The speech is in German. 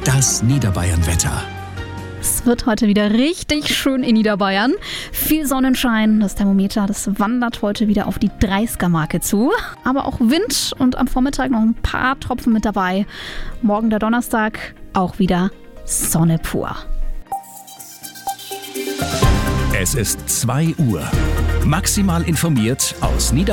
Das Niederbayern-Wetter. Es wird heute wieder richtig schön in Niederbayern. Viel Sonnenschein, das Thermometer, das wandert heute wieder auf die 30er-Marke zu. Aber auch Wind und am Vormittag noch ein paar Tropfen mit dabei. Morgen der Donnerstag, auch wieder Sonne pur. Es ist 2 Uhr. Maximal informiert aus Niederbayern.